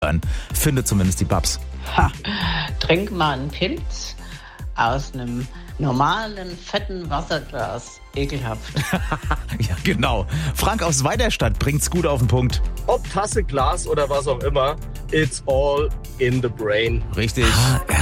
sein. Findet zumindest die Babs. Trink mal einen Pilz aus einem normalen, fetten Wasserglas. Ekelhaft. Ja, genau. Frank aus Weiderstadt bringt's gut auf den Punkt. Ob Tasse, Glas oder was auch immer, it's all in the brain. Richtig.